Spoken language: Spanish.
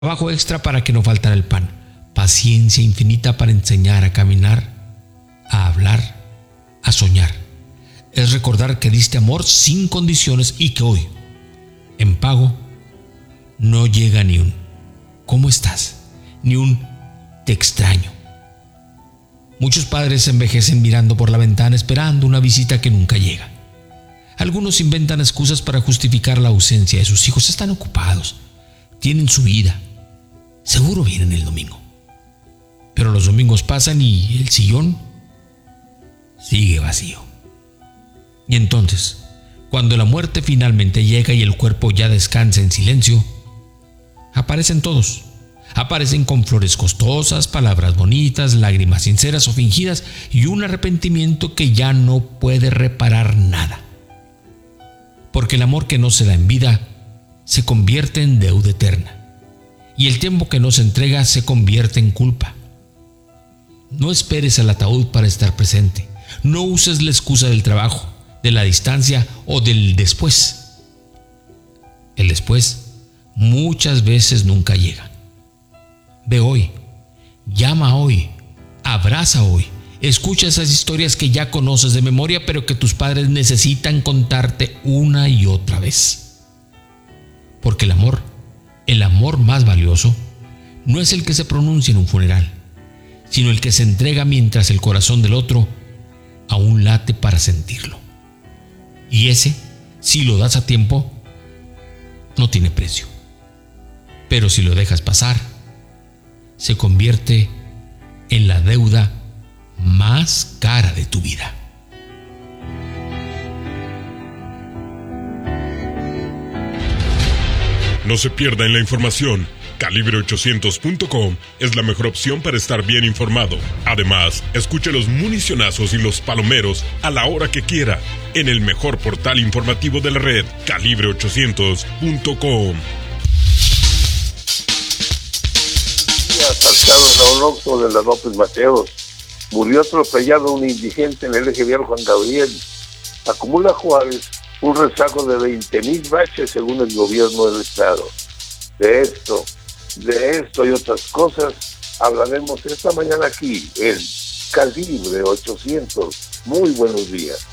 trabajo extra para que no faltara el pan, paciencia infinita para enseñar a caminar, a hablar, a soñar. Es recordar que diste amor sin condiciones y que hoy, en pago, no llega ni un ¿cómo estás?, ni un te extraño. Muchos padres envejecen mirando por la ventana esperando una visita que nunca llega. Algunos inventan excusas para justificar la ausencia de sus hijos. Están ocupados, tienen su vida, seguro vienen el domingo. Pero los domingos pasan y el sillón sigue vacío. Y entonces, cuando la muerte finalmente llega y el cuerpo ya descansa en silencio, aparecen todos. Aparecen con flores costosas, palabras bonitas, lágrimas sinceras o fingidas y un arrepentimiento que ya no puede reparar nada. Porque el amor que no se da en vida se convierte en deuda eterna. Y el tiempo que no se entrega se convierte en culpa. No esperes al ataúd para estar presente. No uses la excusa del trabajo, de la distancia o del después. El después muchas veces nunca llega. Ve hoy, llama hoy, abraza hoy, escucha esas historias que ya conoces de memoria, pero que tus padres necesitan contarte una y otra vez. Porque el amor más valioso, no es el que se pronuncia en un funeral, sino el que se entrega mientras el corazón del otro aún late para sentirlo. Y ese, si lo das a tiempo, no tiene precio. Pero si lo dejas pasar, se convierte en la deuda más cara de tu vida. No se pierda en la información. Calibre800.com es la mejor opción para estar bien informado. Además, escuche los municionazos y los palomeros a la hora que quiera en el mejor portal informativo de la red, Calibre800.com. Asaltado en un Oxxo de la López Mateos. Murió atropellado un indigente en el eje vial Juan Gabriel. Acumula Juárez un rezago de 20,000 baches según el gobierno del estado. De esto y otras cosas hablaremos esta mañana aquí en Calibre 800. Muy buenos días.